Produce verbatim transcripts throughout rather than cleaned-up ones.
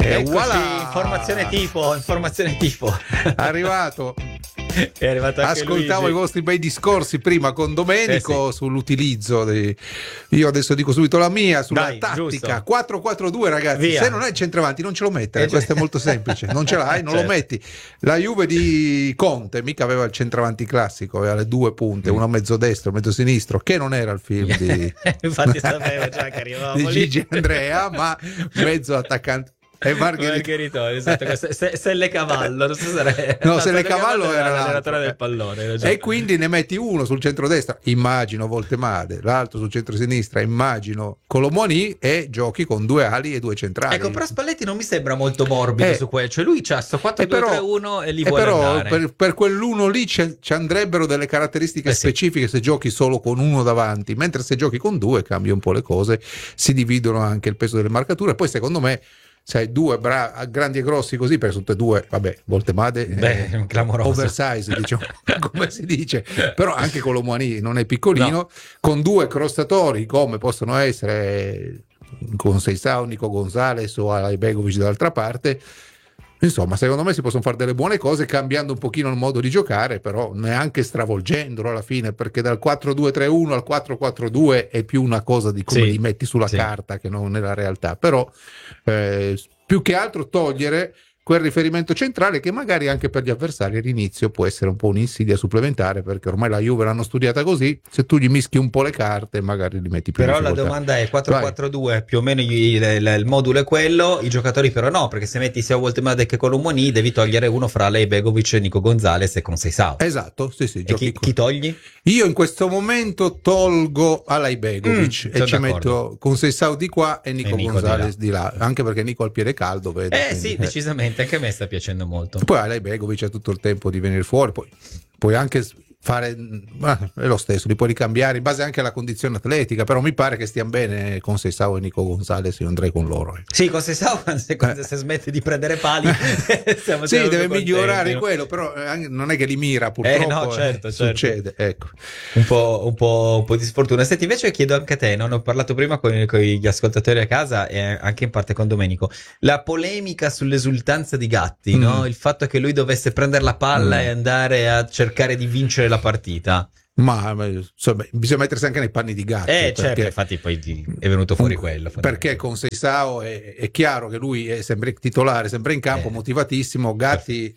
E voilà! Informazione tipo, informazione tipo. Arrivato. È arrivato anche Ascoltavo Luigi. i vostri bei discorsi prima con Domenico Eh sì. sull'utilizzo dei... Io adesso dico subito la mia sulla Dai, tattica giusto. quattro quattro due, ragazzi. Via. Se non hai il centravanti non ce lo mettere, Eh, questo è gi- molto semplice. Non ce l'hai, non lo Certo. metti. La Juve di Conte mica aveva il centravanti classico, aveva le due punte, uno mezzo destro, mezzo sinistro, che non era il film di Infatti sapevo già che arrivavamo di lì. Gigi Andrea, ma mezzo attaccante. E Margherita. Margherita, esatto. Se, se, Selle Cavallo, non so se era... No, Selle Cavallo era l'allenatore l'altro. del pallone. hai ragione. E quindi ne metti uno sul centrodestra, immagino Voltemade, l'altro sul centrosinistra, immagino Colomoni, e giochi con due ali e due centrali. Ecco, però Spalletti non mi sembra molto morbido Eh, su quello, cioè lui c'ha sto quattro E due però, tre uno e li e vuole però andare. per, per quell'uno lì ci ci andrebbero delle caratteristiche Eh sì. specifiche se giochi solo con uno davanti, mentre se giochi con due cambia un po' le cose, si dividono anche il peso delle marcature. Poi secondo me sai, due bra- grandi e grossi così, per tutte e due, vabbè, Voltemade Beh, eh, clamoroso. oversize, diciamo, come si dice, però anche Colomani non è piccolino, No. con due crossatori come possono essere con Seisao, Nico Gonzalez o Alaibegovic dall'altra parte. Insomma, secondo me si possono fare delle buone cose cambiando un pochino il modo di giocare, però neanche stravolgendolo alla fine, perché dal quattro due tre uno al quattro quattro due è più una cosa di come Sì, li metti sulla sì. carta che non nella realtà. Però eh, più che altro togliere quel riferimento centrale che magari anche per gli avversari all'inizio può essere un po' un'insidia supplementare, perché ormai la Juve l'hanno studiata così, se tu gli mischi un po' le carte magari li metti più in Però la difficoltà. domanda è quattro quattro due, più o meno il, il- il modulo è quello, i giocatori però no, perché se metti sia Voltemade che Colomoni devi togliere uno fra lei, Begovic, Nico Gonzalez e con Seisao. Esatto, sì sì. E giochi chi, con- chi togli? Io in questo momento tolgo Alaibegovic Mm, e sono ci d'accordo. metto con Seisao di qua e Nico, E Nico Gonzalez di là. anche perché Nico ha il piede caldo, vedo. Eh quindi, sì, eh. decisamente, anche a me sta piacendo molto. Poi Alaibegovic ha tutto il tempo di venire fuori, poi puoi anche fare, ma è lo stesso, li puoi ricambiare in base anche alla condizione atletica, però mi pare che stiano bene con Seisao e Nico Gonzalez, io andrei con loro. eh. Sì, con Seisao se, Eh. se smette di prendere pali siamo Sì, siamo deve contenti, migliorare no? quello, però eh, anche- non è che li mira, purtroppo. Eh, no, certo, eh, certo. succede, ecco. Un po', un, po', un po' di sfortuna. Senti, invece chiedo anche a te, no? Ne ho parlato prima con, con gli ascoltatori a casa e anche in parte con Domenico. La polemica sull'esultanza di Gatti, Mm. no? Il fatto che lui dovesse prendere la palla Mm. e andare a cercare di vincere la partita. Ma ma, insomma, bisogna mettersi anche nei panni di Gatti. Eh, certo, perché- infatti poi di- è venuto fuori quello. Perché con Seisao è, è chiaro che lui è sempre titolare, sempre in campo, Eh. motivatissimo. Gatti,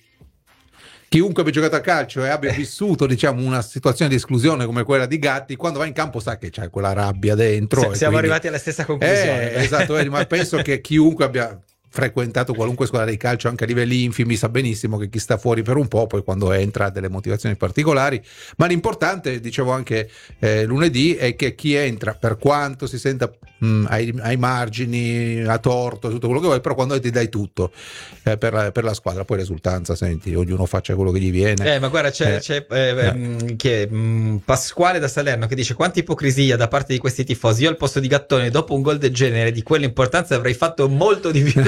chiunque abbia giocato a calcio e abbia vissuto, diciamo, una situazione di esclusione come quella di Gatti, quando va in campo sa che c'è quella rabbia dentro. Si- e siamo quindi- arrivati alla stessa conclusione. Eh, esatto, vedi, ma penso che chiunque abbia frequentato qualunque squadra di calcio anche a livelli infimi sa benissimo che chi sta fuori per un po' poi quando entra ha delle motivazioni particolari, ma l'importante, dicevo anche eh, lunedì, è che chi entra, per quanto si senta mh, ai, ai margini, a torto, tutto quello che vuoi, però quando ti dai tutto eh, per, la, per la squadra, poi l'esultanza, senti, ognuno faccia quello che gli viene. Eh, ma guarda, c'è, Eh. c'è eh, Eh. mh, che, mh, Pasquale da Salerno che dice: quanta ipocrisia da parte di questi tifosi. Io al posto di Gattone, dopo un gol del genere, di quell'importanza, avrei fatto molto di più.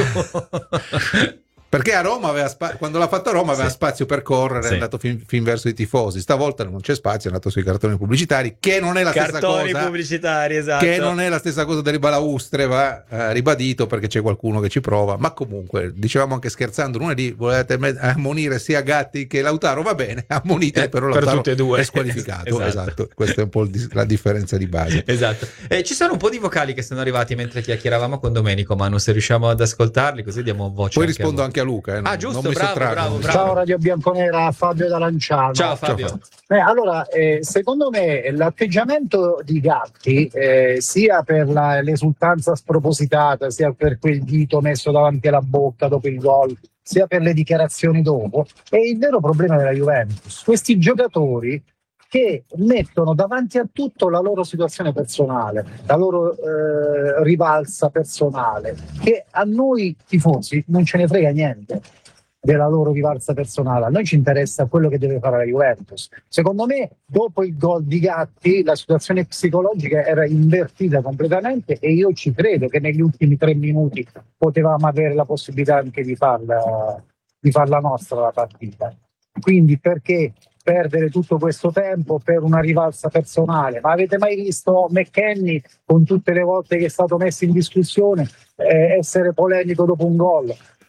Perché a Roma aveva spa- quando l'ha fatto a Roma aveva Sì. spazio per correre, Sì. è andato fin, fin verso i tifosi. Stavolta non c'è spazio, è andato sui cartoni pubblicitari, che non è la stessa Cartoni cosa. pubblicitari, esatto. Che non è la stessa cosa delle balaustre, va eh, ribadito, perché c'è qualcuno che ci prova. Ma comunque, dicevamo anche scherzando lunedì, volete me- ammonire sia Gatti che Lautaro, va bene, ammonite, Eh, però per Lautaro tutte e due. è squalificato. Esatto. Esatto. Questa è un po' il dis- la differenza di base. Esatto. Eh, ci sono un po' di vocali che sono arrivati mentre chiacchieravamo con Domenico, Manu, se riusciamo ad ascoltarli così diamo voce. Poi anche rispondo a anche a Luca. Eh, non- Ah, giusto, non mi bravo, sottraggo, bravo, non mi bravo. Ciao Radio Bianconera, Fabio da Lanciano. Ciao Fabio. Ciao, Eh, allora, eh, secondo me l'atteggiamento di Gatti, eh, sia per la- l'esultanza spropositata, sia per quel dito messo davanti alla bocca dopo il gol, sia per le dichiarazioni dopo, è il vero problema della Juventus. Questi giocatori che mettono davanti a tutto la loro situazione personale, la loro eh, rivalsa personale, che a noi tifosi non ce ne frega niente della loro rivalsa personale. A noi ci interessa quello che deve fare la Juventus. Secondo me, dopo il gol di Gatti, la situazione psicologica era invertita completamente e io ci credo che negli ultimi tre minuti potevamo avere la possibilità anche di farla, di farla nostra la partita. Quindi perché perdere tutto questo tempo per una rivalsa personale? Ma avete mai visto McKennie, con tutte le volte che è stato messo in discussione, eh, essere polemico dopo un gol?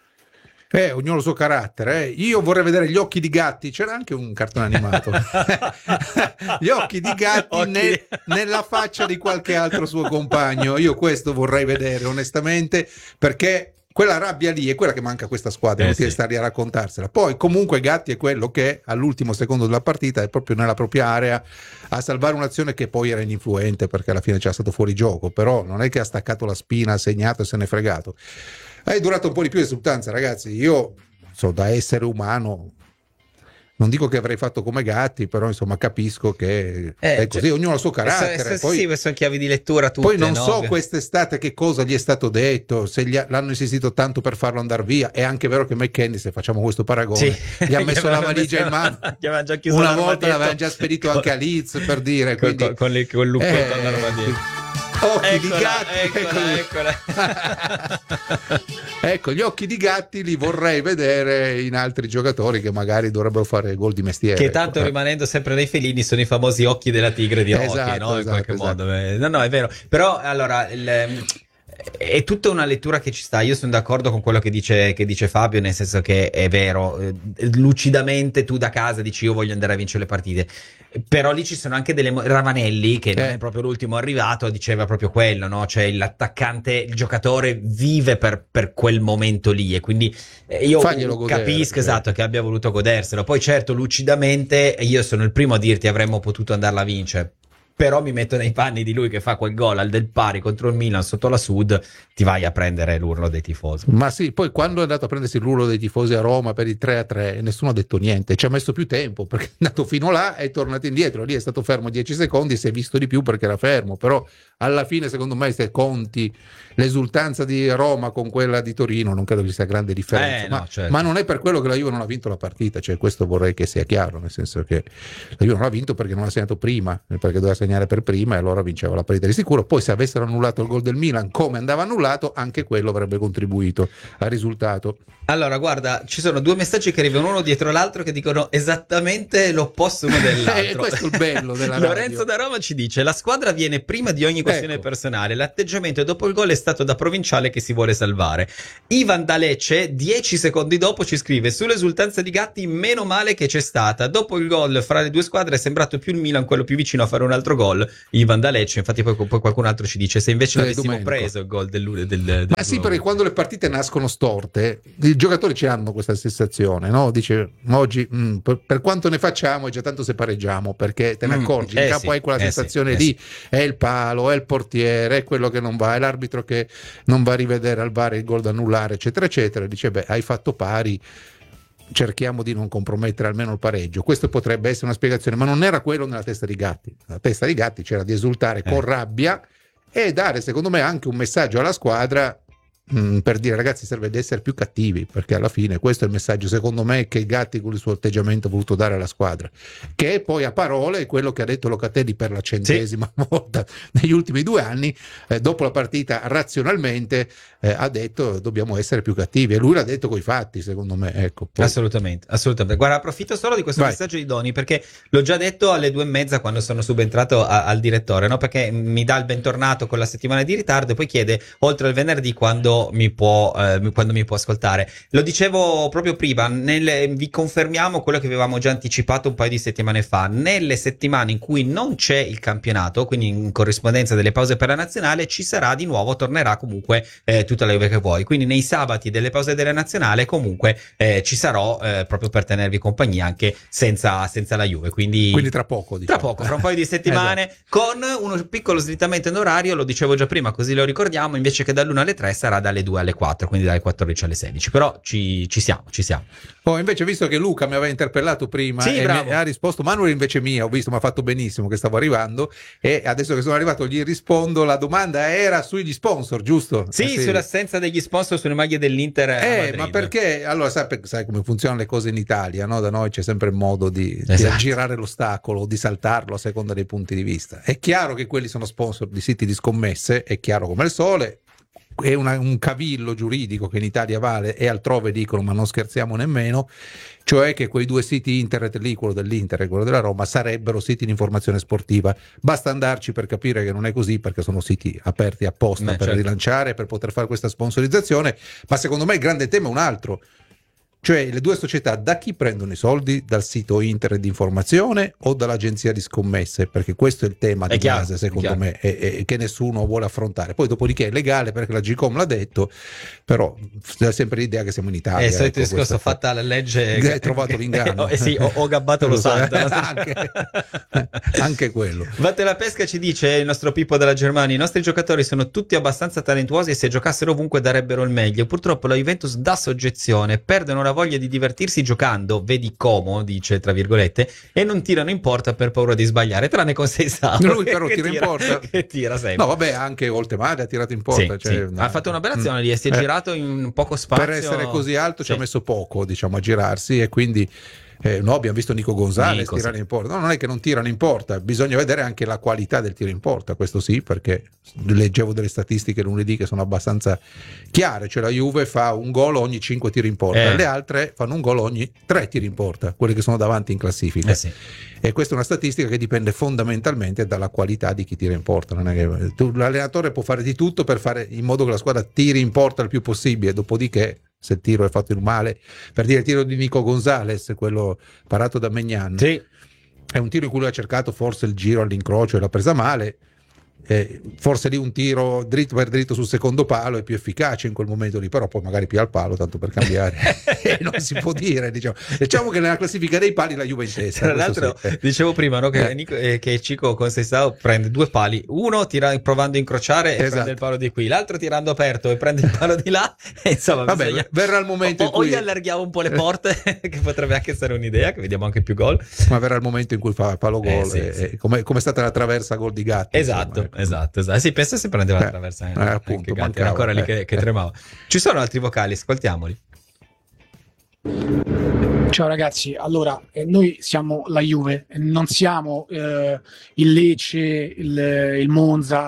Eh, ognuno il suo carattere. Eh. Io vorrei vedere gli occhi di Gatti. C'era anche un cartone animato. Gli occhi di Gatti Occhi. ne- nella faccia di qualche altro suo compagno. Io questo vorrei vedere, onestamente, perché quella rabbia lì è quella che manca a questa squadra. Eh, non ti sì. stare a raccontarsela. Poi, comunque, Gatti è quello che all'ultimo secondo della partita è proprio nella propria area a salvare un'azione che poi era ininfluente perché alla fine c'era stato fuori gioco. Però non è che ha staccato la spina, ha segnato e se n'è fregato. È durato un po' di più esultanza, ragazzi. Io so, da essere umano, non dico che avrei fatto come Gatti, però insomma capisco che Eh, è così, cioè, ognuno ha il suo carattere. Eh, Poi, sì, sono chiavi di lettura tutte, poi non no? so quest'estate che cosa gli è stato detto, se gli ha- l'hanno insistito tanto per farlo andare via. È anche vero che McKennie, se facciamo questo paragone, Sì. gli ha messo la Gli avevano valigia in messo- mano. gli avevano già chiuso Una l'armadietto. volta l'avevano già spedito anche a Leeds, per dire. Con, Quindi, con, con, le, con il lucchetto eh, all'armadietto. occhi di Eccola, Gatti, eccola, ecco. eccola. Ecco, gli occhi di Gatti li vorrei vedere in altri giocatori che magari dovrebbero fare gol di mestiere. Che tanto ecco. rimanendo sempre nei felini sono i famosi occhi della tigre di Rocky, Esatto, no? In esatto, qualche esatto. modo. Eh, No, no, è vero. Però allora il- è tutta una lettura che ci sta. Io sono d'accordo con quello che dice, che dice Fabio, nel senso che è vero. eh, Lucidamente tu da casa dici io voglio andare a vincere le partite. Però lì ci sono anche delle mo- Ravanelli, che non Eh. è proprio l'ultimo arrivato, diceva proprio quello, no? Cioè l'attaccante, il giocatore vive per, per quel momento lì, e quindi eh, io Faglielo godere, capisco, certo. esatto, che abbia voluto goderselo. Poi certo, lucidamente io sono il primo a dirti avremmo potuto andarla a vincere. Però mi metto nei panni di lui che fa quel gol al del pari contro il Milan sotto la Sud, ti vai a prendere l'urlo dei tifosi. Ma sì, poi quando è andato a prendersi l'urlo dei tifosi a Roma per il tre a tre, nessuno ha detto niente, ci ha messo più tempo perché è andato fino là e è tornato indietro, lì è stato fermo dieci secondi, si è visto di più perché era fermo, però alla fine secondo me se conti l'esultanza di Roma con quella di Torino non credo ci sia grande differenza, Eh, no, ma, certo. ma non è per quello che la Juve non ha vinto la partita, cioè questo vorrei che sia chiaro, nel senso che la Juve non l'ha vinto perché non ha segnato prima, perché doveva segnare per prima e allora vinceva la partita di sicuro. Poi se avessero annullato il gol del Milan come andava annullato, anche quello avrebbe contribuito al risultato. Allora, guarda, ci sono due messaggi che arrivano uno dietro l'altro che dicono esattamente l'opposto uno dell'altro. E questo è il bello della radio. Lorenzo da Roma ci dice: la squadra viene prima di ogni questione Ecco. personale. L'atteggiamento dopo il gol è stato da provinciale che si vuole salvare. Ivan da Lecce, dieci secondi dopo, ci scrive: sull'esultanza di Gatti, meno male che c'è stata. Dopo il gol fra le due squadre è sembrato più il Milan quello più vicino a fare un altro gol. Ivan da Lecce, infatti, poi, poi qualcun altro ci dice: se invece Eh, l'avessimo Domenico. preso il gol del, del, del, del Ma sì, perché quando le partite nascono storte, i giocatori ci hanno questa sensazione, no? Dice oggi mh, per, per quanto ne facciamo è già tanto se pareggiamo, perché te ne Mm, accorgi, eh in campo sì, hai quella eh sensazione sì, eh lì, è il palo, è il portiere, è quello che non va, è l'arbitro che non va a rivedere al V A R il gol da annullare, eccetera, eccetera. Dice, beh, hai fatto pari, cerchiamo di non compromettere almeno il pareggio. Questo potrebbe essere una spiegazione, ma non era quello nella testa di Gatti. Nella testa di Gatti c'era di esultare Eh. con rabbia e dare, secondo me, anche un messaggio alla squadra mh, per dire ragazzi serve di essere più cattivi, perché alla fine questo è il messaggio secondo me che Gatti con il suo atteggiamento ha voluto dare alla squadra, che poi a parole è quello che ha detto Locatelli per la centesima volta negli ultimi due anni, eh, dopo la partita razionalmente eh, ha detto dobbiamo essere più cattivi, e lui l'ha detto coi fatti secondo me, ecco. Poi- Assolutamente, assolutamente. Guarda, approfitto solo di questo Vai. messaggio di Doni perché l'ho già detto alle due e mezza quando sono subentrato a- al direttore, no? Perché mi dà il bentornato con la settimana di ritardo e poi chiede oltre al venerdì quando mi può, eh, quando mi può ascoltare. Lo dicevo proprio prima, nelle- vi confermiamo quello che avevamo già anticipato un paio di settimane fa. Nelle settimane in cui non c'è il campionato, quindi in corrispondenza delle pause per la nazionale, ci sarà di nuovo, tornerà comunque eh, tutta la Juve che vuoi. Quindi nei sabati delle pause della nazionale comunque eh, ci sarò eh, proprio per tenervi compagnia anche senza, senza la Juve. Quindi, quindi tra poco diciamo. tra poco, fra un paio di settimane, con uno piccolo slittamento in orario, lo dicevo già prima, così lo ricordiamo, invece che dall'una alle tre sarà dalle due alle quattro, quindi dalle quattordici alle sedici. Però ci, ci siamo, ci siamo. Oh, invece visto che Luca mi aveva interpellato prima Sì, e bravo. mi ha risposto, Manuel invece mia, ho visto, mi ha fatto benissimo che stavo arrivando, e adesso che sono arrivato gli rispondo, la domanda era sugli sponsor, giusto? Sì, Eh, sull'assenza degli sponsor sulle maglie dell'Inter a Eh, Madrid. ma perché allora sai, sai come funzionano le cose in Italia, no? Da noi c'è sempre il modo di, di Esatto. aggirare l'ostacolo, di saltarlo a seconda dei punti di vista. È chiaro che quelli sono sponsor di siti di scommesse, è chiaro come il sole. È una- un cavillo giuridico che in Italia vale e altrove dicono, ma non scherziamo nemmeno, cioè che quei due siti internet lì, quello dell'Inter e quello della Roma, sarebbero siti di informazione sportiva. Basta andarci per capire che non è così, perché sono siti aperti apposta Beh, per certo. rilanciare, per poter fare questa sponsorizzazione. Ma secondo me il grande tema è un altro. Cioè le due società da chi prendono i soldi? Dal sito internet di informazione o dall'agenzia di scommesse? Perché questo è il tema di chiaro, base secondo è me e, e che nessuno vuole affrontare. Poi dopodiché è legale perché la Gcom l'ha detto, però c'è sempre l'idea che siamo in Italia. È il solito ecco, discorso, questa- fatta la legge. Hai trovato l'inganno. Eh sì, ho, ho gabbato lo santo. anche, anche quello. Vatte la pesca ci dice il nostro Pippo della Germania: i nostri giocatori sono tutti abbastanza talentuosi e se giocassero ovunque darebbero il meglio. Purtroppo la Juventus dà soggezione, perdono la voglia di divertirsi giocando, vedi Como, dice tra virgolette, e non tirano in porta per paura di sbagliare, tranne con Seisao. Lui però tira in porta. Che tira sempre. No, vabbè, anche Oltemare ha tirato in porta. Sì, cioè, sì. no. Ha fatto un'operazione Mm. lì e si è Eh. girato in poco spazio. Per essere così alto ci Sì. ha messo poco, diciamo, a girarsi e quindi eh, no, abbiamo visto Nico Gonzalez Nico, tirare sì. in porta. No, non è che non tirano in porta, bisogna vedere anche la qualità del tiro in porta, questo sì, perché leggevo delle statistiche lunedì che sono abbastanza chiare, cioè la Juve fa un gol ogni cinque tiri in porta, Eh. le altre fanno un gol ogni tre tiri in porta, quelle che sono davanti in classifica. Eh sì. E questa è una statistica che dipende fondamentalmente dalla qualità di chi tira in porta. Non è che tu, l'allenatore può fare di tutto per fare in modo che la squadra tiri in porta il più possibile, dopodiché se il tiro è fatto in male, per dire il tiro di Nico Gonzalez, quello parato da Maignan, Sì. è un tiro in cui lui ha cercato forse il giro all'incrocio e l'ha presa male. Eh, forse lì un tiro dritto per dritto sul secondo palo è più efficace in quel momento lì, però poi magari più al palo tanto per cambiare. E non si può dire, diciamo. Diciamo che nella classifica dei pali la Juve è in testa. Tra questo l'altro, sì. Eh. dicevo prima, no, che, Eh. Nico, eh, che Cico con Seisao prende due pali, uno tira provando a incrociare e Esatto. prende il palo di qui, l'altro tirando aperto e prende il palo di là. E insomma, Vabbè, bisogna- verrà il momento o, in cui o gli allarghiamo un po' le porte, che potrebbe anche essere un'idea, che vediamo anche più gol. ma verrà il momento in cui fa il palo Eh, gol, sì, e- sì. e come, come è stata la traversa gol di Gatti. Esatto, insomma, ecco. esatto, esatto. Sì, pensa se prendeva la Eh, traversa. eh, anche appunto, Gatti, mancava, era ancora lì eh. che, che tremava. Ci sono altri vocali, ascoltiamoli. Ciao ragazzi, allora eh, noi siamo la Juve, non siamo eh, il Lecce, il, il Monza,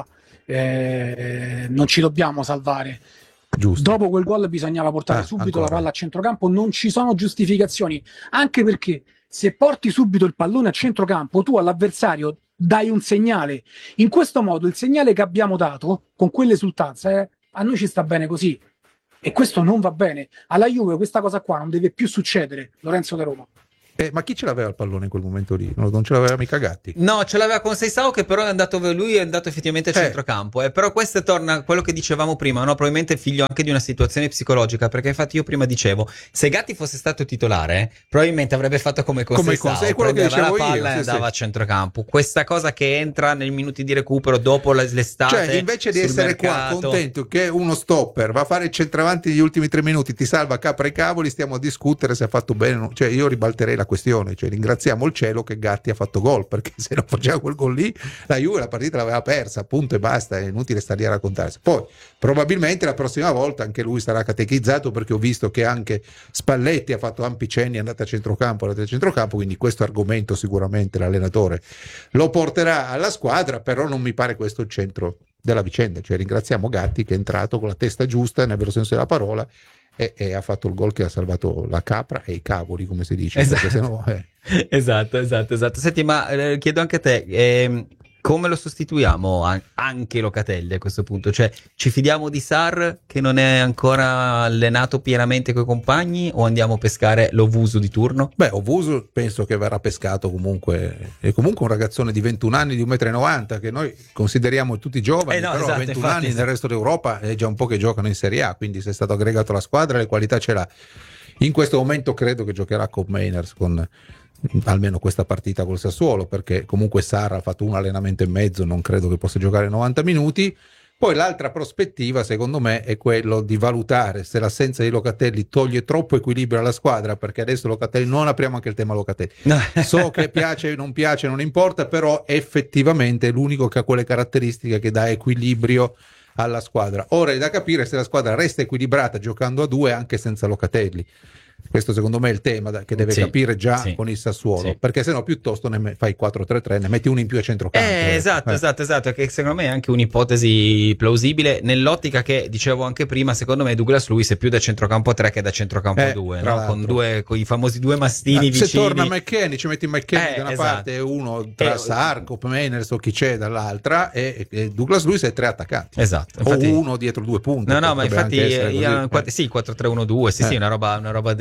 eh, non ci dobbiamo salvare. Giusto. Dopo quel gol bisognava portare Ah, subito ancora. la palla a centrocampo, non ci sono giustificazioni, anche perché se porti subito il pallone a centrocampo tu all'avversario dai un segnale. In questo modo il segnale che abbiamo dato con quell'esultanza eh, a noi ci sta bene così. E questo non va bene. Alla Juve questa cosa qua non deve più succedere. Lorenzo da Roma. Eh, ma chi ce l'aveva il pallone in quel momento lì? Non, non ce l'aveva mica Gatti. No, ce l'aveva con Seisao che però è andato, lui è andato effettivamente a Eh. centrocampo, eh. Però questo torna a quello che dicevamo prima, no? Probabilmente è figlio anche di una situazione psicologica, perché infatti io prima dicevo, se Gatti fosse stato titolare, eh, probabilmente avrebbe fatto come con Come Seisao, con- è quello che prendeva la dicevo io, palla e sì, andava sì. a centrocampo. Questa cosa che entra nei minuti di recupero dopo la- l'estate, Cioè, invece di sul essere qua mercato. contento che uno stopper va a fare il centravanti negli ultimi tre minuti, ti salva capra i cavoli, stiamo a discutere se ha fatto bene o no. Cioè, io ribalterei la questione, cioè ringraziamo il cielo che Gatti ha fatto gol, perché se non faceva quel gol lì la Juve la partita l'aveva persa, punto e basta, è inutile stare lì a raccontarsi. Poi probabilmente la prossima volta anche lui sarà catechizzato, perché ho visto che anche Spalletti ha fatto ampi cenni, è andato a centrocampo, è andato a centrocampo, quindi questo argomento sicuramente l'allenatore lo porterà alla squadra, però non mi pare questo il centro della vicenda. Cioè ringraziamo Gatti che è entrato con la testa giusta nel vero senso della parola e, e ha fatto il gol che ha salvato la capra e i cavoli, come si dice, Esatto. perché sennò, eh. Esatto, esatto, esatto. Senti, ma eh, chiedo anche a te, ehm, come lo sostituiamo an- anche Locatelli a questo punto? Cioè, ci fidiamo di Sarr che non è ancora allenato pienamente coi compagni, o andiamo a pescare l'Ovuso di turno? Beh, Ovuso penso che verrà pescato comunque, è comunque un ragazzone di ventuno anni, di un metro e novanta, che noi consideriamo tutti giovani, Eh no, però esatto, a ventuno infatti, anni sì. nel resto d'Europa è già un po' che giocano in Serie A, quindi se è stato aggregato alla squadra le qualità ce l'ha. In questo momento credo che giocherà con Mainers, con almeno questa partita col Sassuolo, perché comunque Sarr ha fatto un allenamento e mezzo, non credo che possa giocare novanta minuti. Poi l'altra prospettiva secondo me è quello di valutare se l'assenza di Locatelli toglie troppo equilibrio alla squadra, perché adesso Locatelli, non apriamo anche il tema Locatelli, so che piace, non piace, non importa, però effettivamente è l'unico che ha quelle caratteristiche che dà equilibrio alla squadra. Ora è da capire se la squadra resta equilibrata giocando a due anche senza Locatelli. Questo secondo me è il tema da- che deve Sì, capire già sì, con il Sassuolo, sì. perché sennò piuttosto ne me- fai quattro tre tre, ne metti uno in più a centrocampo. Eh, esatto, Eh. esatto, esatto, che secondo me è anche un'ipotesi plausibile nell'ottica che dicevo anche prima, secondo me Douglas Luiz è più da centrocampo a tre che da centrocampo a Eh, due, tra no? l'altro. Con due, con i famosi due mastini Ah, se vicini. torna McKennie, ci metti McKennie Eh, da una esatto. parte e uno tra Eh, Sarr, Mainers o chi c'è dall'altra, e, e Douglas Luiz è tre attaccanti. Esatto, infatti- o uno dietro due punti. No, no, ma potrebbe infatti anche essere io- così. quatt- sì, quattro tre uno due, sì, Eh. sì, una roba, una roba del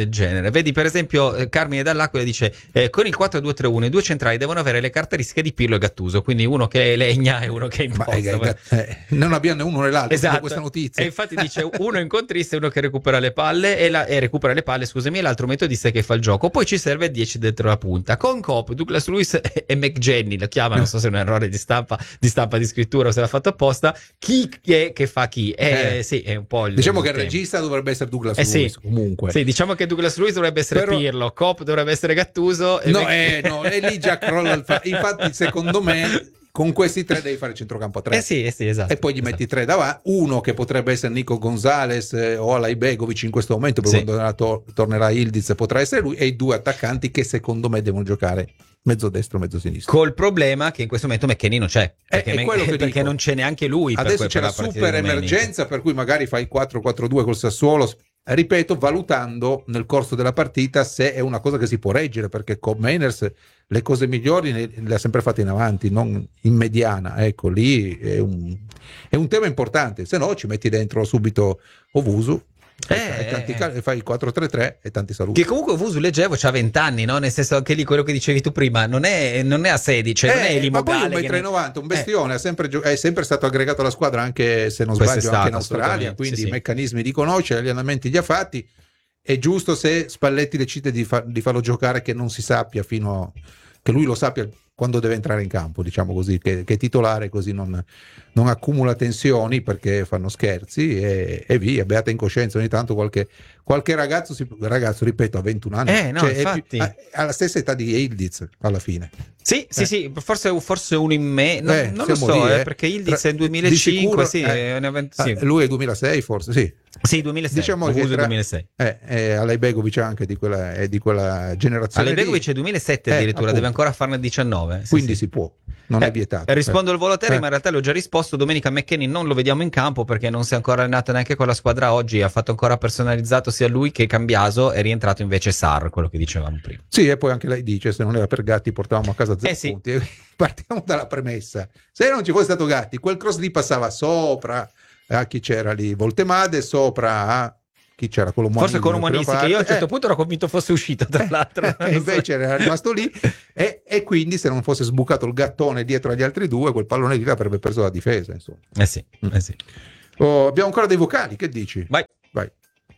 del genere. Vedi per esempio eh, Carmine Dall'Aquila dice eh, con il quattro due tre uno i due centrali devono avere le caratteristiche di Pirlo e Gattuso, quindi uno che legna e uno che imposta. Ma, eh, eh, non abbiamo né uno né l'altro, esatto. Questa notizia. E infatti dice uno incontrista e uno che recupera le palle e, la, e recupera le palle, scusami, e l'altro metodista che fa il gioco. Poi ci serve dieci dentro la punta. Con Coop, Douglas Luiz e, e McGenny, lo chiama, non so se è un errore di stampa, di stampa di scrittura o se l'ha fatto apposta. Chi è che fa chi? Eh, eh, sì, è un po' il, diciamo il che il tema. regista dovrebbe essere Douglas eh, Luiz, sì. comunque. Sì, diciamo che Douglas Luiz dovrebbe essere Però... Pirlo, Coop dovrebbe essere Gattuso. E no, Mc... eh, no, e lì già crolla il fa... Infatti, secondo me, con questi tre devi fare il centrocampo a tre. Eh sì, eh sì, esatto. E poi gli esatto. metti tre davanti, uno che potrebbe essere Nico Gonzalez eh, o Alaibegovic in questo momento, poi Sì. quando to- tornerà Ildiz potrà essere lui, e i due attaccanti che secondo me devono giocare mezzo destro, mezzo sinistro. Col problema che in questo momento McKennie non c'è, perché, è quello che perché dico. non c'è neanche lui. Adesso per c'è la per partita super di domenica. emergenza, per cui magari fai quattro quattro due col Sassuolo, ripeto, valutando nel corso della partita se è una cosa che si può reggere, perché con Mainers le cose migliori le, le ha sempre fatte in avanti, non in mediana. Ecco, lì è un, è un tema importante, se no ci metti dentro subito Ovusu. Eh, e tanti, eh. fai il quattro tre tre e tanti saluti. Che comunque Vusu leggevo c'ha venti anni, no? Nel senso, anche lì quello che dicevi tu prima non è, non è a sedici, cioè non è Eh, Eli ma poi un Mogale che metro e ne- novanta, un Eh. bestione, ha sempre gio- è sempre stato aggregato alla squadra, anche se non sbaglio Quest'estate, anche in Australia, assolutamente, quindi sì, i sì. meccanismi li conosce, gli allenamenti li ha fatti. È giusto, se Spalletti decide di, fa- di farlo giocare, che non si sappia fino a, che lui lo sappia quando deve entrare in campo, diciamo così, che, che è titolare, così non, non accumula tensioni perché fanno scherzi e, e via, beata incoscienza. Ogni tanto qualche, qualche ragazzo, si, ragazzo, ripeto, ha ventuno anni, Eh, no, cioè, è infatti. più- ha, ha la stessa età di Ildiz alla fine. Sì, sì, Eh. sì, forse, forse uno in me, non, Eh, non lo siamo so, lì, eh, eh. perché Ildiz Tra- è duemilacinque, di sì, sicuro, è una venti- Ah, sì. lui è duemilasei forse, sì. Sì, duemilasei, Diciamo Vusu che è tra- duemilasei. Eh, eh, Alaibegovic anche di quella, è di quella generazione Alaibegovic lì. è duemilasette Eh, addirittura, appunto. deve ancora farne diciannove. sì, Quindi sì. si può, non Eh, è vietato. eh, rispondo al volo a te, Eh. ma in realtà l'ho già risposto. Domenica McKennie non lo vediamo in campo perché non si è ancora allenato neanche con la squadra oggi. Ha fatto ancora personalizzato sia lui che Cambiaso. È rientrato invece Sarr, quello che dicevamo prima. Sì, e poi anche lei dice: se non era per Gatti portavamo a casa zero Eh sì. punti. Partiamo dalla premessa: se non ci fosse stato Gatti, quel cross lì passava sopra a chi c'era lì, Voltemade, sopra a chi c'era, quello Forse con Moanini, Umanisti, nella che io a un prima certo parte. punto ero convinto fosse uscito, tra l'altro. Eh, e invece era rimasto lì, e, e quindi se non fosse sbucato il gattone dietro agli altri due, quel pallone lì l'avrebbe preso la difesa, insomma. Eh sì, eh sì. Oh, abbiamo ancora dei vocali, che dici? Vai. Vai.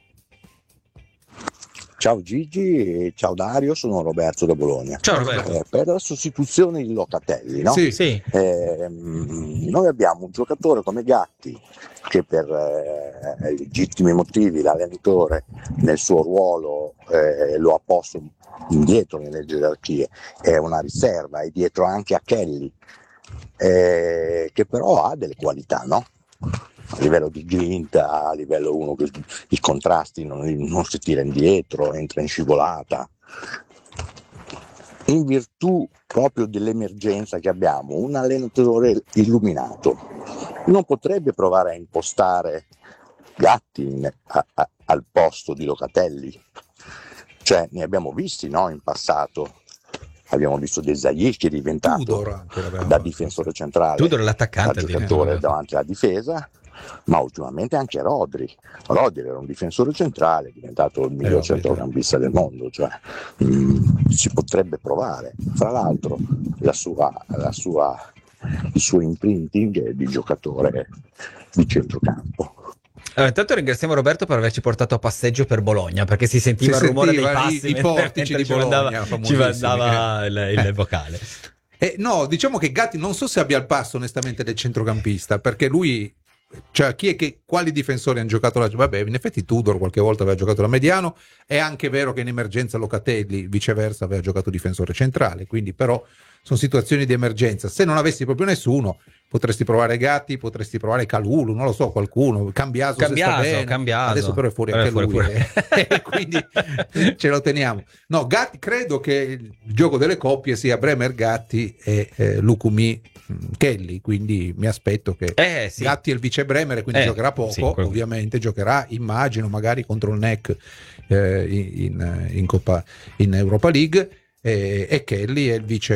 Ciao Gigi e ciao Dario, sono Roberto da Bologna. Ciao Roberto. Eh, per la sostituzione di Locatelli, no? Sì. Sì, Ehm, noi abbiamo un giocatore come Gatti che per eh, legittimi motivi l'allenatore nel suo ruolo eh, lo ha posto indietro nelle gerarchie, è una riserva, è dietro anche a Kelly, eh, che però ha delle qualità, no? A livello di grinta, a livello uno che i contrasti non, non si tira indietro, entra in scivolata. In virtù proprio dell'emergenza che abbiamo, un allenatore illuminato non potrebbe provare a impostare Gatti in- a- a- al posto di Locatelli. Cioè, ne abbiamo visti, no, in passato. Abbiamo visto De Zayis che è diventato Tudor anche l'avevamo da fatto. difensore centrale, Tudor è l'attaccante da addirittura. giocatore davanti alla difesa, ma ultimamente anche Rodri. Rodri era un difensore centrale, è diventato il miglior Rodri, centrocampista del mondo, cioè, mm, si potrebbe provare. Fra l'altro la sua, la sua, il suo imprinting è di giocatore di centrocampo. Allora, intanto ringraziamo Roberto per averci portato a passeggio per Bologna, perché si sentiva Si il rumore dei sentiva i- passi i mentre- portici mentre di ci Bologna, mandava, ci famosissimi, mandava il, il Eh. vocale. Eh, no, diciamo che Gatti non so se abbia il passo onestamente del centrocampista, perché lui, cioè chi è che, quali difensori hanno giocato la, vabbè, in effetti Tudor qualche volta aveva giocato da mediano, è anche vero che in emergenza Locatelli viceversa aveva giocato difensore centrale, quindi però sono situazioni di emergenza. Se non avessi proprio nessuno, potresti provare Gatti, potresti provare Calulu, non lo so, qualcuno, Cambiaso, Cambiaso, se sta bene. Cambiaso. Adesso però è fuori Però è anche fuori lui, pure. eh. Quindi ce lo teniamo. No, Gatti, credo che il gioco delle coppie sia Bremer Gatti e eh, Lukumi mh, Kelly, quindi mi aspetto che Eh sì. Gatti è il vice Bremer, quindi Eh, giocherà poco, sì, quello- ovviamente giocherà, immagino, magari contro il N E C eh, in, in, in Coppa, in Europa League, e, e Kelly è il vice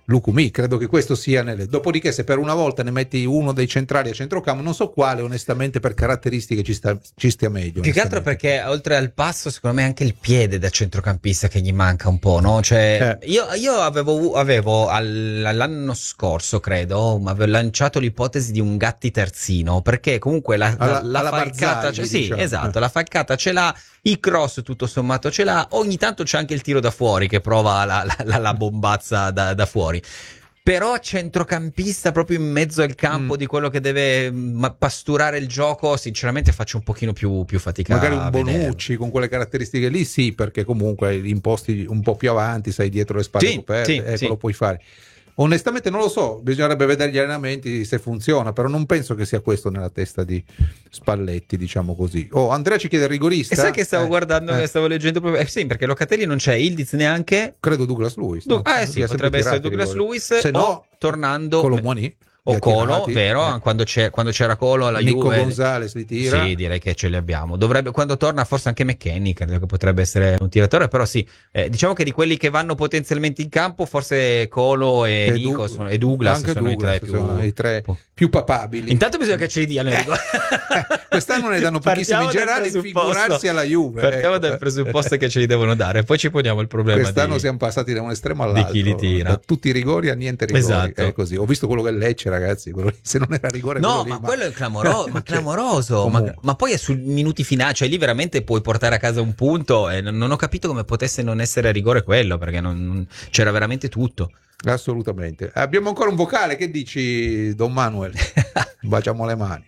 Lukumi, credo che questo sia nelle. Dopodiché, se per una volta ne metti uno dei centrali a centrocampo, non so quale, onestamente, per caratteristiche ci, sta, ci stia meglio. Più che altro perché oltre al passo, secondo me anche il piede da centrocampista che gli manca un po', no? Cioè, eh. io, io avevo, avevo all, l'anno scorso, credo, avevo lanciato l'ipotesi di un Gatti terzino, perché comunque la, alla, la, la falcata, Barzagli, cioè, sì, diciamo. esatto, la falcata ce l'ha, i cross tutto sommato ce l'ha, ogni tanto c'è anche il tiro da fuori che prova la, la, la, la bombazza da, da fuori. Però centrocampista proprio in mezzo al campo mm. di quello che deve pasturare il gioco, sinceramente faccio un pochino più, più fatica. Magari un a Bonucci vederlo. con quelle caratteristiche lì, sì, perché comunque imposti un po' più avanti, sei dietro le spalle sì, coperte, sì, ecco, sì. lo puoi fare. Onestamente non lo so, bisognerebbe vedere gli allenamenti se funziona, però non penso che sia questo nella testa di Spalletti, diciamo così. Oh, Andrea ci chiede il rigorista. E sai che stavo eh, guardando, eh. stavo leggendo proprio, eh, sì, perché Locatelli non c'è, Ildiz neanche. Credo Douglas Lewis. Du- no? ah, eh sì, potrebbe essere Douglas Lewis, se no, o tornando Colomoni. o Colo, vero? Eh. Quando, c'è, quando c'era Colo alla Nico Juve. Gonzalez li tira. Sì, direi che ce li abbiamo. Dovrebbe, quando torna forse anche McKennie, credo che potrebbe essere un tiratore, però sì, eh, diciamo che di quelli che vanno potenzialmente in campo, forse Colo e, e Nico du- sono, e Douglas anche sono Douglas, i tre, sono più, i tre più papabili. Intanto bisogna che ce li diano. Eh, quest'anno ne danno pochissimi generali, figurarsi alla Juve. Partiamo ecco. dal presupposto che ce li devono dare, poi ci poniamo il problema. Quest'anno di, siamo passati da un estremo all'altro, di chi li tira. Da tutti i rigori a niente rigori. Esatto. È così. Ho visto quello che Lecce, ragazzi, quello lì, se non era rigore no, quello lì, ma, ma quello è clamoro- ma cioè, clamoroso. Ma, ma poi è sui minuti finali, cioè lì veramente puoi portare a casa un punto e non, non ho capito come potesse non essere rigore quello, perché non, non, c'era veramente tutto. Assolutamente. Abbiamo ancora un vocale, che dici, Don Manuel? Baciamo le mani.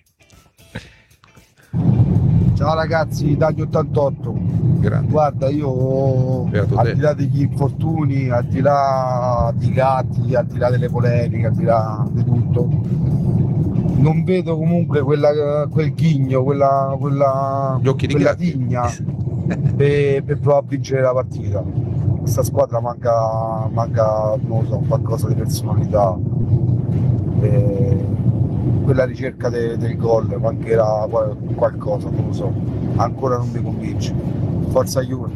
Ciao ragazzi, dagli ottantotto. Grande. Guarda, io al di là degli infortuni, al di là di Gatti, al di là delle polemiche, al di là di tutto, non vedo comunque quella, quel ghigno, quella, quella, Gli occhi di quella Gatti. tigna per, per provare a vincere la partita. Questa squadra manca, manca non lo so, qualcosa di personalità. E quella ricerca de, del gol mancherà qualcosa, non lo so, ancora non mi convince. Forza Juve.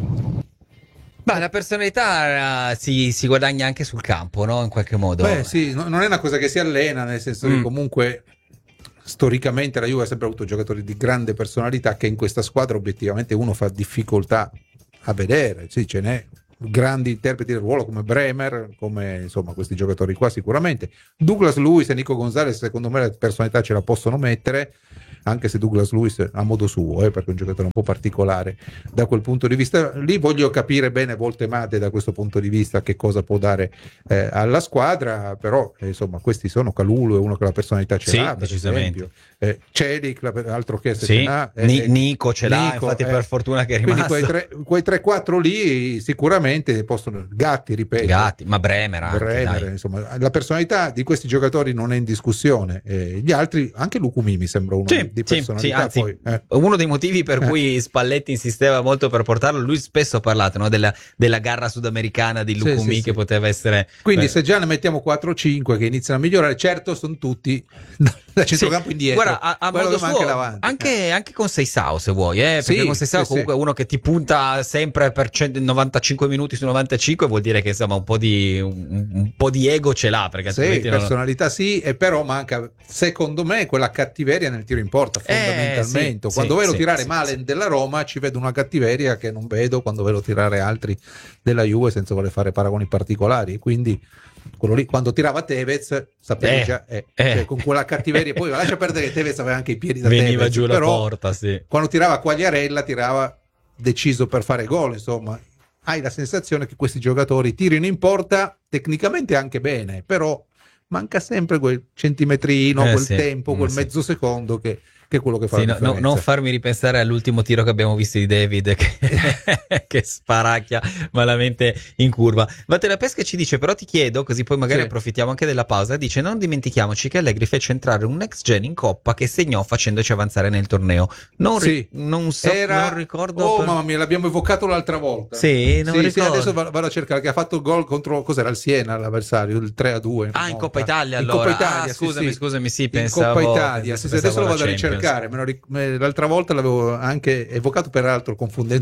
Ma la personalità uh, si, si guadagna anche sul campo, no? In qualche modo. Beh sì, no, non è una cosa che si allena, nel senso mm. che comunque storicamente la Juve ha sempre avuto giocatori di grande personalità che in questa squadra obiettivamente uno fa difficoltà a vedere. Sì, ce n'è grandi interpreti del ruolo come Bremer, come insomma questi giocatori qua sicuramente. Douglas Lewis e Nico Gonzalez secondo me la personalità ce la possono mettere, anche se Douglas Lewis a modo suo, eh, perché è un giocatore un po' particolare da quel punto di vista lì. Voglio capire bene Voltemade da questo punto di vista che cosa può dare eh, alla squadra, però eh, insomma questi sono. Calulu è uno che la personalità ce sì, l'ha, decisamente. eh, Celic, altro che se sì. ce l'ha, eh, Ni- Nico ce l'ha, Nico, infatti eh, per fortuna che è rimasto. quindi quei tre, quei tre quattro lì sicuramente possono. Gatti, ripeto, Gatti, ma Bremer anche, Bremer, dai. insomma, la personalità di questi giocatori non è in discussione. Eh, gli altri, anche Lukumi mi sembra uno sì, di sì, personalità. sì, anzi, poi, eh. uno dei motivi per Eh. cui Spalletti insisteva molto per portarlo, lui spesso ha parlato, no, della, della garra sudamericana di Lukumi, sì, sì, che sì. poteva essere. Quindi beh. se già ne mettiamo quattro cinque che iniziano a migliorare, certo sono tutti da centrocampo sì. indietro. Guarda, a, a Quello modo che manca suo, davanti. anche, eh. anche con Seisao se vuoi, eh, perché Sì, con Seisao sì, comunque è sì. uno che ti punta sempre per cento novantacinque minuti su novantacinque, vuol dire che insomma un po' di, un, un po' di ego ce l'ha, perché Sì, altrimenti non- personalità sì, e però manca secondo me quella cattiveria nel tiro in porta fondamentalmente. sì, Quando sì, vedo sì, tirare sì, Malen sì. della Roma ci vedo una cattiveria che non vedo quando vedo tirare altri della Juve, senza voler fare paragoni particolari. Quindi quello lì quando tirava Tevez sapevi Eh, già eh, eh. cioè, con quella cattiveria. Poi lascia perdere che Tevez aveva anche i piedi da veniva Tevez, giù la però porta, sì. quando tirava Quagliarella tirava deciso per fare gol, insomma. Hai la sensazione che questi giocatori tirino in porta tecnicamente anche bene, però manca sempre quel centimetrino, Eh, quel sì, tempo, quel sì. mezzo secondo che, che è quello che fa Sì, la no, no, differenza. non farmi ripensare all'ultimo tiro che abbiamo visto di David che, che sparacchia malamente in curva. Vattene Pesca ci dice, però ti chiedo, così poi magari Sì. approfittiamo anche della pausa, dice non dimentichiamoci che Allegri fece entrare un next gen in Coppa che segnò facendoci avanzare nel torneo. Non, ri- Sì. non so, Era... non ricordo. Oh per- mamma mia, l'abbiamo evocato l'altra volta. Sì, non sì, ricordo. sì, adesso vado vado a cercare, che ha fatto il gol contro, cos'era, il Siena l'avversario, il tre a due. Ah, in no? Coppa Italia In allora. Coppa Italia, ah, sì, scusami, sì. scusami, sì, In pensavo. Coppa Italia, sì, sì, adesso pensavo lo alla vado a Champions. ricercare. Me lo ric- me- l'altra volta l'avevo anche evocato, peraltro confondendo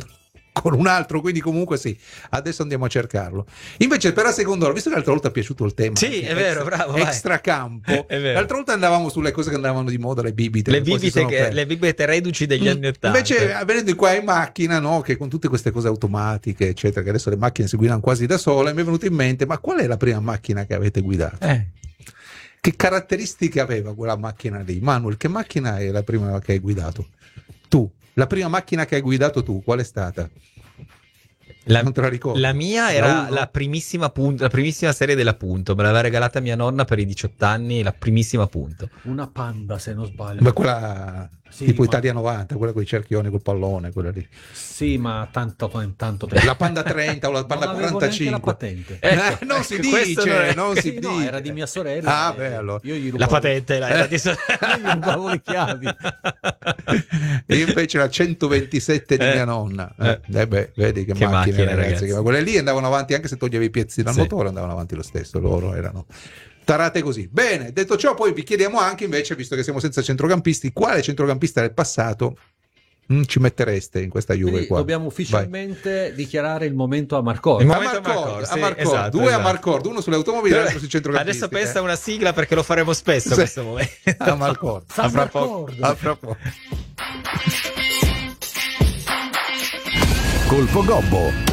con un altro, quindi comunque sì, adesso andiamo a cercarlo. Invece per la seconda ora, visto che l'altra volta è piaciuto il tema, sì, è vero, bravo, vai. Extracampo, È vero. l'altra volta andavamo sulle cose che andavano di moda, le bibite, Le che poi si bibite, sono che, perse. le bibite reduci degli Mm. anni ottanta. Invece venendo qua in macchina, no, che con tutte queste cose automatiche eccetera, che adesso le macchine si guidano quasi da sole, mi è venuto in mente, ma qual è la prima macchina che avete guidato? Eh. Che caratteristiche aveva quella macchina lì? Manuel, che macchina è la prima che hai guidato? Tu, la prima macchina che hai guidato tu, qual è stata? La, Non te la ricordo. la mia La era uno? la primissima, punto, la primissima serie della Punto, me l'aveva regalata mia nonna per i diciotto anni, la primissima Punto. Una Panda, se non sbaglio. Ma quella Sì, tipo ma- Italia novanta, quella con i cerchioni, col pallone, quella lì. Sì, ma tanto, tanto tempo. La Panda trenta o la Panda non avevo quarantacinque. neanche la patente. Eh, non si ecco, questo dice, non è- non si Sì, dice. no, era di mia sorella. Ah, eh, beh, allora. Io gli La rubavo, patente la- era di io gli rubavo le chiavi. E invece la centoventisette di Eh. mia nonna. Eh. Eh, eh beh, vedi che, Che macchine, macchine, ragazzi. ragazzi. Che- ma quelle lì andavano avanti anche se toglievi i pezzi dal Sì. motore, andavano avanti lo stesso. Loro erano tarate così. Bene, detto ciò, poi vi chiediamo anche invece, visto che siamo senza centrocampisti, quale centrocampista del passato mm, ci mettereste in questa Juve Quindi qua? dobbiamo ufficialmente dichiarare il momento a Marcor. Il A momento Marcord, Marcord, a sì, Marcord, esatto, due a esatto. Marcord, uno sulle automobili e l'altro sui centrocampisti. Adesso pensa eh. a una sigla perché lo faremo spesso Sì. questo momento. A Marcord. San A fra poco. Marcord. A fra poco. Colpo Gobbo.